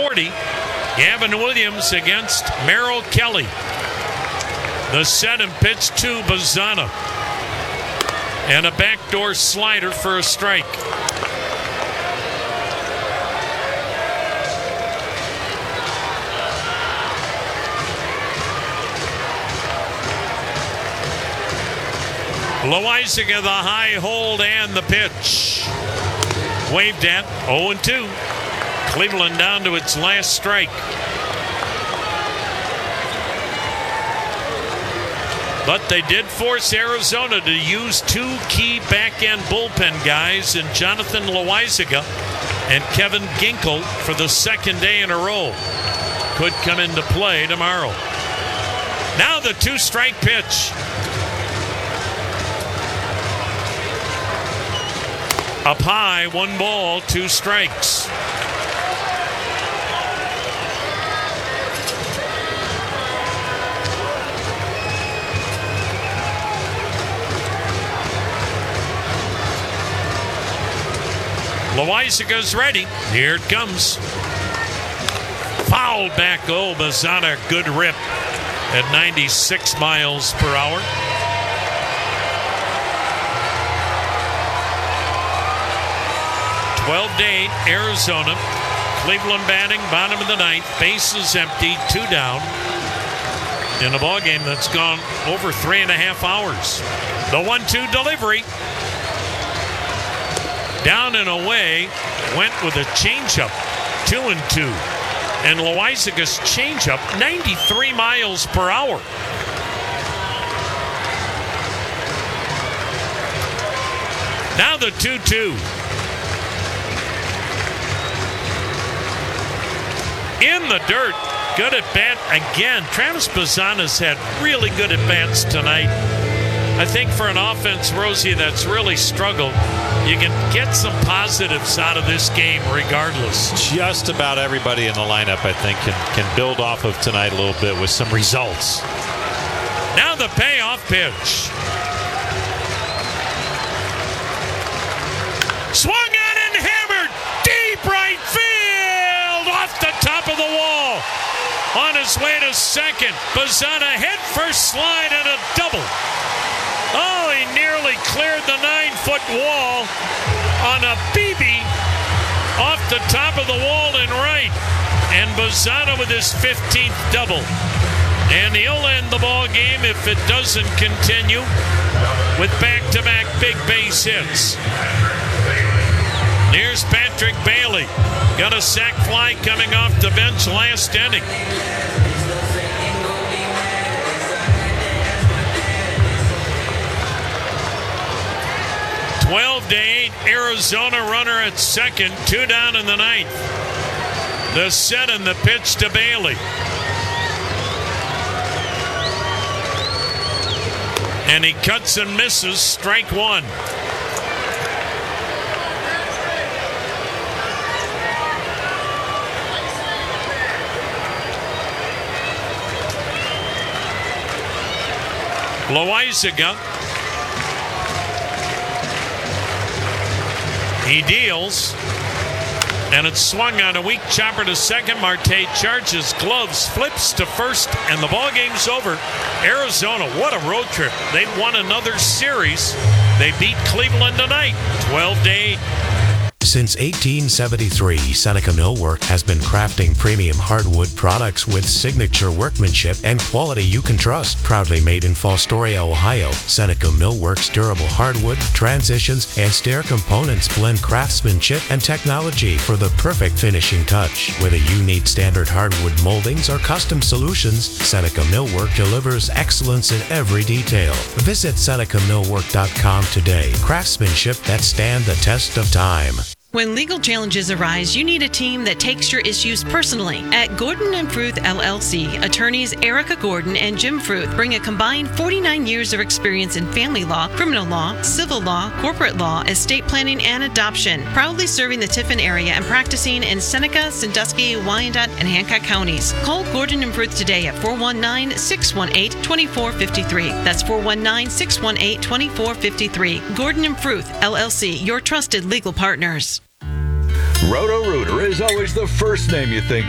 40. Gavin Williams against Merrill Kelly. The set and pitch to Bazzana. And a backdoor slider for a strike. Loizaga, the high hold and the pitch. Waved at 0-2. Cleveland down to its last strike. But they did force Arizona to use two key back-end bullpen guys in Jonathan Loizaga and Kevin Ginkel for the second day in a row. Could come into play tomorrow. Now the two-strike pitch. Up high, 1 ball, 2 strikes. Loizaga's ready. Here it comes. Fouled back. Oh, Bazzana, good rip at 96 miles per hour. (12-8) Arizona. Cleveland batting, bottom of the ninth. Bases empty, 2 down. In a ball game that's gone over 3.5 hours. The 1-2 delivery. Down and away. Went with a changeup. 2-2. And Loizaga's changeup, 93 miles per hour. Now the 2-2. In the dirt. Good at bat again. Travis Bazzana's had really good at bats tonight. I think for an offense, Rosie, that's really struggled, you can get some positives out of this game regardless. Just about everybody in the lineup, I think, can build off of tonight a little bit with some results. Now the payoff pitch. Swung on and hammered. Deep right field. Off the top of the wall. On his way to second. Bazzana head first slide and a double. Oh, he nearly cleared the 9-foot wall on a BB off the top of the wall in right. And Bazzana with his 15th double. And he'll end the ball game if it doesn't continue with back-to-back big base hits. Here's Patrick Bailey. Got a sac fly coming off the bench last inning. (12-8) Arizona runner at second, 2 down in the ninth. The set and the pitch to Bailey. And he cuts and misses, strike 1. Loizaga. He deals, and it's swung on a weak chopper to second. Marte charges, gloves, flips to first, and the ball game's over. Arizona, what a road trip. They've won another series. They beat Cleveland tonight, 12-8. Since 1873, Seneca Millwork has been crafting premium hardwood products with signature workmanship and quality you can trust. Proudly made in Fostoria, Ohio, Seneca Millwork's durable hardwood, transitions, and stair components blend craftsmanship and technology for the perfect finishing touch. Whether you need standard hardwood moldings or custom solutions, Seneca Millwork delivers excellence in every detail. Visit SenecaMillwork.com today. Craftsmanship that stand the test of time. When legal challenges arise, you need a team that takes your issues personally. At Gordon & Fruth LLC, attorneys Erica Gordon and Jim Fruth bring a combined 49 years of experience in family law, criminal law, civil law, corporate law, estate planning, and adoption. Proudly serving the Tiffin area and practicing in Seneca, Sandusky, Wyandotte, and Hancock counties. Call Gordon & Fruth today at 419-618-2453. That's 419-618-2453. Gordon & Fruth LLC, your trusted legal partners. Roto-Rooter is always the first name you think